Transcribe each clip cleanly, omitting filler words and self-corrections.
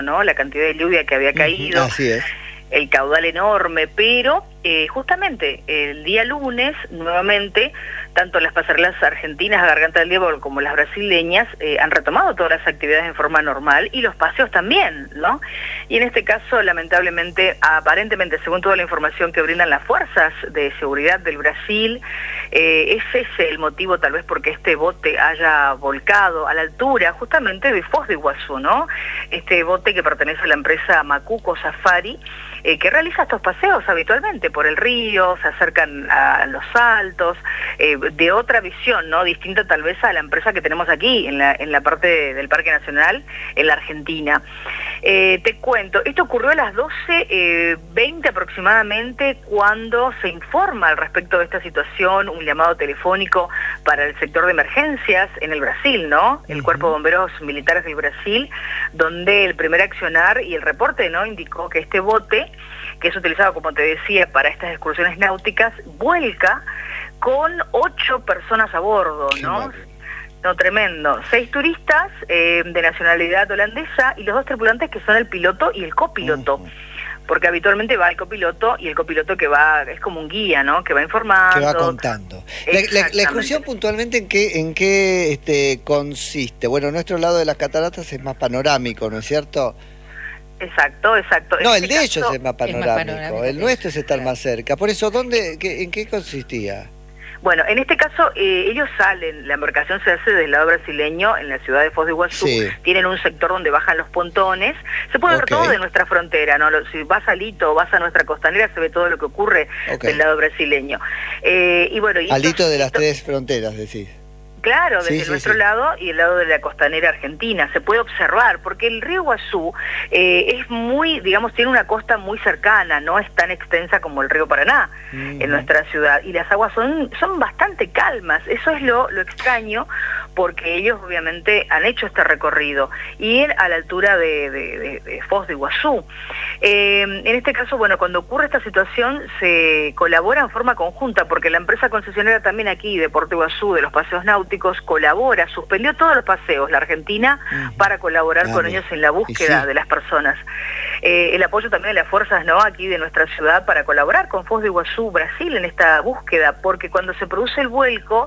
¿no? La cantidad de lluvia que había caído. Así es. El caudal enorme, pero justamente el día lunes, nuevamente, tanto las pasarelas argentinas a Garganta del Diablo como las brasileñas han retomado todas las actividades en forma normal y los paseos también, ¿no? Y en este caso, lamentablemente, aparentemente, según toda la información que brindan las fuerzas de seguridad del Brasil, es ese el motivo tal vez porque este bote haya volcado a la altura justamente de Foz de Iguazú, ¿no? Este bote que pertenece a la empresa Macuco Safari, que realiza estos paseos habitualmente por el río, se acercan a los saltos, de otra visión, ¿no? Distinta tal vez a la empresa que tenemos aquí, en la parte del Parque Nacional, en la Argentina. Te cuento, esto ocurrió a las 12:20 aproximadamente, cuando se informa al respecto de esta situación, un llamado telefónico para el sector de emergencias en el Brasil, ¿no? El Cuerpo de Bomberos Militares del Brasil, donde el primer accionar y el reporte, ¿no?, indicó que este bote, que es utilizado, como te decía, para estas excursiones náuticas, vuelca con 8 personas a bordo, ¿no? No, tremendo. 6 turistas de nacionalidad holandesa y los 2 tripulantes que son el piloto y el copiloto. Porque habitualmente va el copiloto y el copiloto que va, es como un guía, ¿no? Que va informando. Que va contando. La excursión puntualmente, ¿en qué consiste? Bueno, nuestro lado de las cataratas es más panorámico, ¿no es cierto? Exacto. No, el de ellos es más panorámico, el nuestro es estar más cerca. Por eso, ¿en qué consistía? Bueno, en este caso ellos salen, la embarcación se hace del lado brasileño, en la ciudad de Foz de Iguazú, tienen un sector donde bajan los pontones, se puede ver todo de nuestra frontera, ¿no? Si vas a Alito o vas a nuestra costanera, se ve todo lo que ocurre del lado brasileño. Y bueno, Alito de las 3 fronteras, decís. Claro, desde nuestro lado y el lado de la costanera argentina, se puede observar, porque el río Iguazú es muy, digamos, tiene una costa muy cercana, no es tan extensa como el río Paraná en nuestra ciudad, y las aguas son bastante calmas, eso es lo extraño, porque ellos obviamente han hecho este recorrido, y a la altura de Foz de Iguazú. En este caso, bueno, cuando ocurre esta situación, se colabora en forma conjunta, porque la empresa concesionaria también aquí de Puerto Iguazú, de los paseos náuticos, colabora, suspendió todos los paseos, la Argentina, para colaborar con ellos en la búsqueda de las personas. El apoyo también de las fuerzas, ¿no?, aquí de nuestra ciudad para colaborar con Foz de Iguazú, Brasil, en esta búsqueda, porque cuando se produce el vuelco,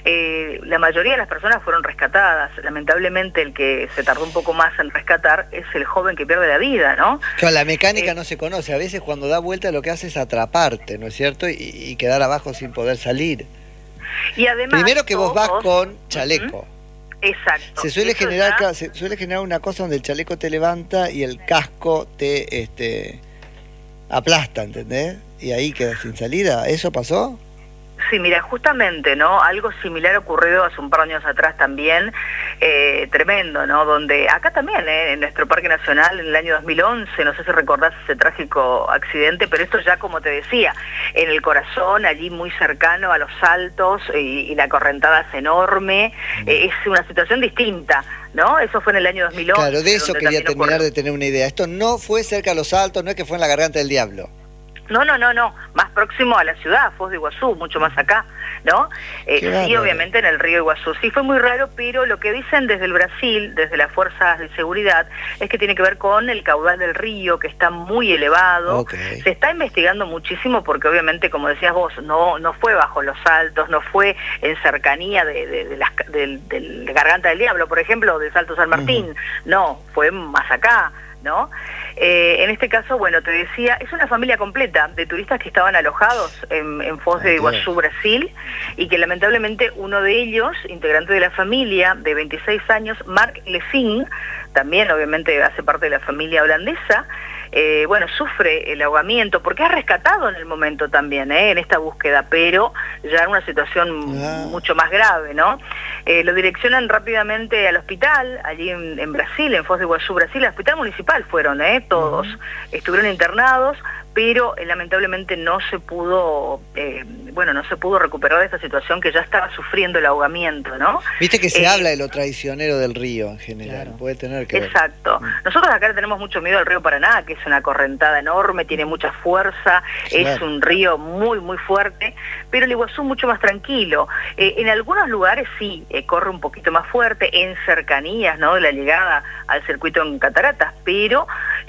la mayoría de las personas fueron rescatadas. Lamentablemente el que se tardó un poco más en rescatar es el joven que pierde la vida, ¿no? Claro, la mecánica no se conoce, a veces cuando da vuelta lo que hace es atraparte, ¿no es cierto? Y quedar abajo sin poder salir. Y además, primero que vos vas con chaleco. Exacto. Se suele generar una cosa donde el chaleco te levanta y el casco te aplasta, ¿entendés? Y ahí quedas sin salida. ¿Eso pasó? Sí, mira, justamente, ¿no? Algo similar ocurrido hace un par de años atrás también, tremendo, ¿no? Donde acá también, en nuestro Parque Nacional, en el año 2011, no sé si recordás ese trágico accidente, pero esto ya, como te decía, en el corazón, allí muy cercano a los saltos, y la correntada es enorme, es una situación distinta, ¿no? Eso fue en el año 2011. Claro, de eso quería terminar de tener una idea. Esto no fue cerca a los saltos, no es que fue en la Garganta del Diablo. No, más próximo a la ciudad, Foz de Iguazú, mucho más acá, ¿no? Sí, obviamente en el río Iguazú. Sí, fue muy raro, pero lo que dicen desde el Brasil, desde las fuerzas de seguridad, es que tiene que ver con el caudal del río, que está muy elevado. Se está investigando muchísimo porque obviamente, como decías vos, no fue bajo los saltos, no fue en cercanía de la Garganta del Diablo, por ejemplo, del Salto San Martín, no, fue más acá, ¿no? En este caso, bueno, te decía, es una familia completa de turistas que estaban alojados en Foz de Iguazú, Brasil, y que lamentablemente uno de ellos, integrante de la familia, de 26 años, Mark Lessing, también obviamente hace parte de la familia holandesa, bueno, sufre el ahogamiento, porque es rescatado en el momento también, en esta búsqueda, pero ya en una situación mucho más grave, ¿no? Lo direccionan rápidamente al hospital, allí en Brasil, en Foz de Iguazú, Brasil, al hospital municipal fueron, todos, estuvieron internados, pero lamentablemente no se pudo, no se pudo recuperar de esta situación que ya estaba sufriendo el ahogamiento, ¿no? Viste que se habla de lo traicionero del río en general, claro. Puede tener que ver. Exacto. Nosotros acá tenemos mucho miedo al río Paraná, que es una correntada enorme, tiene mucha fuerza, claro. Es un río muy, muy fuerte, pero el Iguazú mucho más tranquilo. En algunos lugares sí, corre un poquito más fuerte, en cercanías, ¿no?, de la llegada al circuito en Cataratas, pero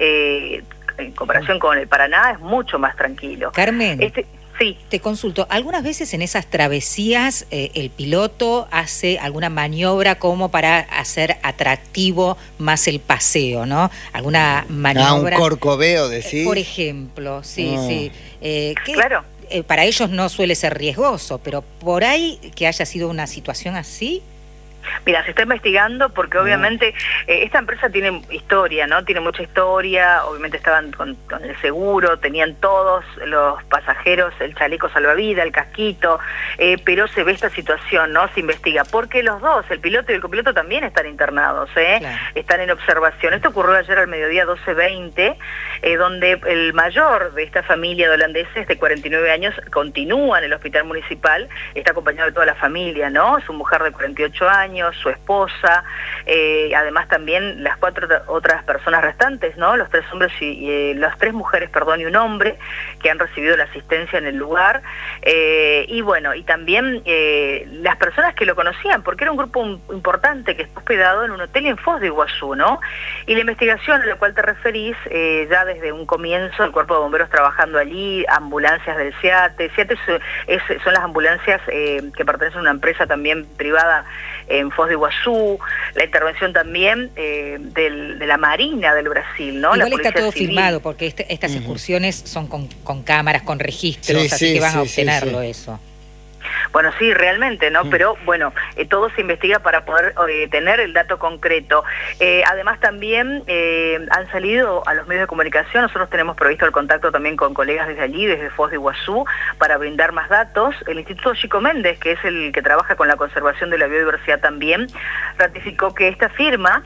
en comparación con el Paraná es mucho más tranquilo. Carmen, sí. Te consulto, algunas veces en esas travesías el piloto hace alguna maniobra como para hacer atractivo más el paseo, ¿no? Alguna maniobra... un corcoveo, decís. Por ejemplo, sí. Claro. Para ellos no suele ser riesgoso, pero por ahí que haya sido una situación así... Mira, se está investigando porque obviamente esta empresa tiene historia, ¿no? Tiene mucha historia, obviamente estaban con el seguro, tenían todos los pasajeros el chaleco salvavidas, el casquito, pero se ve esta situación, ¿no? Se investiga, porque los dos, el piloto y el copiloto, también están internados, Claro. Están en observación. Esto ocurrió ayer al mediodía 12:20, donde el mayor de esta familia de holandeses de 49 años continúa en el hospital municipal, está acompañado de toda la familia, ¿no? Su mujer de 48 años, su esposa, además también las 4 otras personas restantes, ¿no? Los 3 hombres las 3 mujeres, perdón, y un hombre que han recibido la asistencia en el lugar, y también las personas que lo conocían, porque era un grupo importante que está hospedado en un hotel en Foz de Iguazú, ¿no? Y la investigación a la cual te referís, ya desde un comienzo, el cuerpo de bomberos trabajando allí, ambulancias del SEATE. SEATE son las ambulancias que pertenecen a una empresa también privada en Foz de Iguazú, la intervención también de la Marina del Brasil, ¿no? Igual está todo filmado, porque estas excursiones son con cámaras, con registros, así que van a obtenerlo eso. Bueno, sí, realmente, ¿no? Pero bueno, todo se investiga para poder tener el dato concreto. Además también han salido a los medios de comunicación, nosotros tenemos previsto el contacto también con colegas desde allí, desde Foz de Iguazú, para brindar más datos. El Instituto Chico Méndez, que es el que trabaja con la conservación de la biodiversidad también, ratificó que esta firma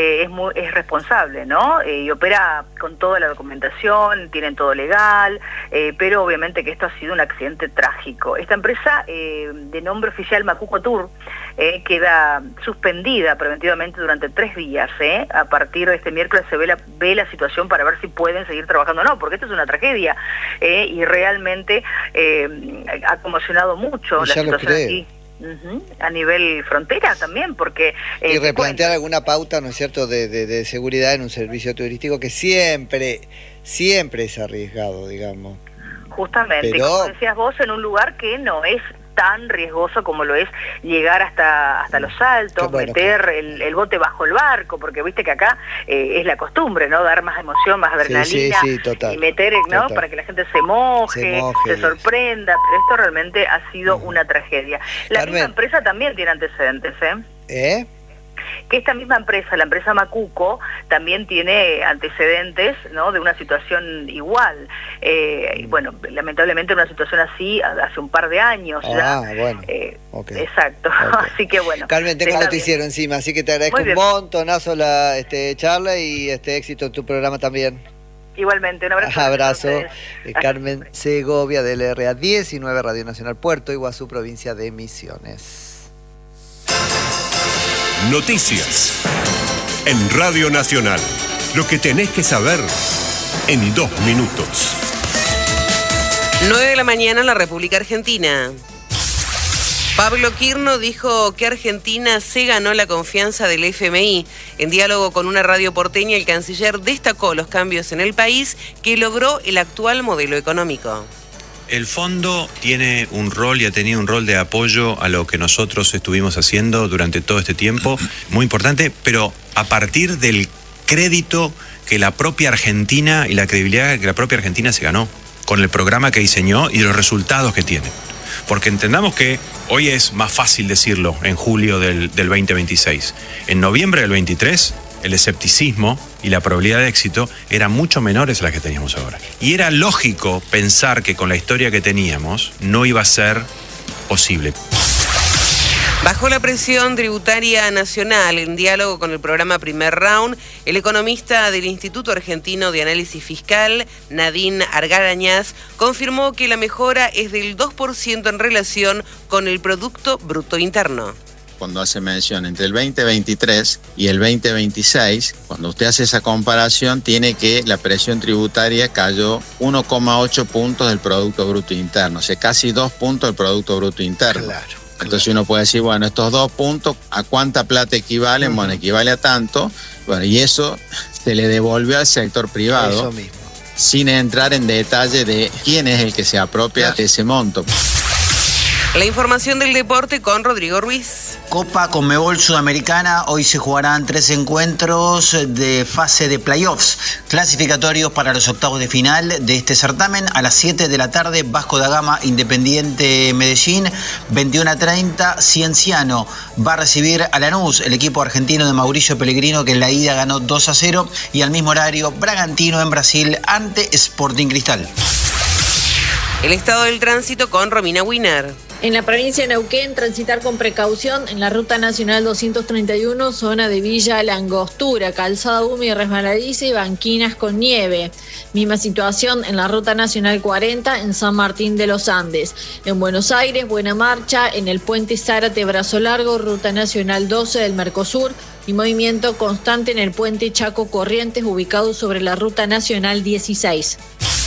es responsable, ¿no? Y opera con toda la documentación, tienen todo legal, pero obviamente que esto ha sido un accidente trágico. Esta empresa, de nombre oficial Macuco Tour, queda suspendida preventivamente durante 3 días. A partir de este miércoles se ve la situación para ver si pueden seguir trabajando o no, porque esto es una tragedia, y realmente ha conmocionado mucho la situación aquí. A nivel frontera también, porque... y replantear alguna pauta, ¿no es cierto?, de seguridad en un servicio turístico que siempre es arriesgado, digamos. Justamente, pero... como decías vos, en un lugar que no es tan riesgoso como lo es llegar hasta los saltos, meter el bote bajo el barco, porque viste que acá es la costumbre, ¿no? Dar más emoción, más adrenalina, total, y meter, ¿no? Total. Para que la gente se moje, se sorprenda, pero esto realmente ha sido una tragedia. La misma empresa también tiene antecedentes, que esta misma empresa, la empresa Macuco, también tiene antecedentes, ¿no?, de una situación igual. Lamentablemente una situación así hace un par de años ya. Exacto. Así que bueno. Carmen, tengo noticiero encima, así que te agradezco un montonazo la charla y éxito en tu programa también. Igualmente, un abrazo. Abrazo. Carmen Segovia del RA19, Radio Nacional Puerto Iguazú, provincia de Misiones. Noticias en Radio Nacional. Lo que tenés que saber en 2 minutos. 9 de la mañana en la República Argentina. Pablo Quirno dijo que Argentina se ganó la confianza del FMI. En diálogo con una radio porteña, el canciller destacó los cambios en el país que logró el actual modelo económico. El fondo tiene un rol y ha tenido un rol de apoyo a lo que nosotros estuvimos haciendo durante todo este tiempo, muy importante, pero a partir del crédito que la propia Argentina y la credibilidad que la propia Argentina se ganó con el programa que diseñó y los resultados que tiene. Porque entendamos que hoy es más fácil decirlo en julio del 2026. En noviembre del 23, el escepticismo y la probabilidad de éxito eran mucho menores a las que teníamos ahora. Y era lógico pensar que con la historia que teníamos no iba a ser posible. Bajo la presión tributaria nacional, en diálogo con el programa Primer Round, el economista del Instituto Argentino de Análisis Fiscal, Nadine Argarañaz, confirmó que la mejora es del 2% en relación con el Producto Bruto Interno. Cuando hace mención entre el 2023 y el 2026, cuando usted hace esa comparación, tiene que la presión tributaria cayó 1,8 puntos del Producto Bruto Interno, o sea, casi 2 puntos del Producto Bruto Interno. Claro. Entonces uno puede decir, bueno, estos 2 puntos, ¿a cuánta plata equivalen? Bueno, equivale a tanto. Bueno, y eso se le devolvió al sector privado. Eso mismo. Sin entrar en detalle de quién es el que se apropia de ese monto. La información del deporte con Rodrigo Ruiz. Copa Conmebol Sudamericana, hoy se jugarán 3 encuentros de fase de playoffs, clasificatorios para los octavos de final de este certamen. A las 7 de la tarde, Vasco da Gama, Independiente Medellín, 21:30, Cienciano va a recibir a Lanús, el equipo argentino de Mauricio Pellegrino, que en la ida ganó 2-0, y al mismo horario, Bragantino en Brasil ante Sporting Cristal. El estado del tránsito con Romina Wiener. En la provincia de Neuquén, transitar con precaución en la Ruta Nacional 231, zona de Villa La Angostura, calzada húmeda y resbaladiza y banquinas con nieve. Misma situación en la Ruta Nacional 40 en San Martín de los Andes. En Buenos Aires, buena marcha en el puente Zárate Brazo Largo, Ruta Nacional 12 del Mercosur, y movimiento constante en el puente Chaco Corrientes, ubicado sobre la Ruta Nacional 16.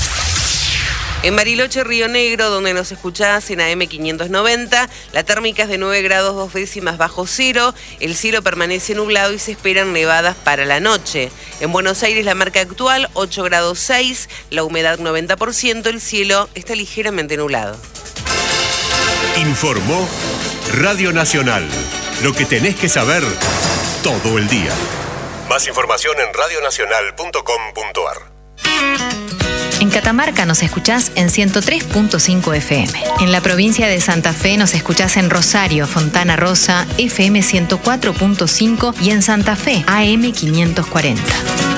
En Bariloche, Río Negro, donde nos escuchás en AM 590, la térmica es de 9 grados 2 décimas bajo cero, el cielo permanece nublado y se esperan nevadas para la noche. En Buenos Aires, la marca actual, 8 grados 6, la humedad 90%, el cielo está ligeramente nublado. Informó Radio Nacional, lo que tenés que saber todo el día. Más información en radionacional.com.ar. En Catamarca nos escuchás en 103.5 FM. En la provincia de Santa Fe nos escuchás en Rosario, Fontana Rosa, FM 104.5 y en Santa Fe, AM 540.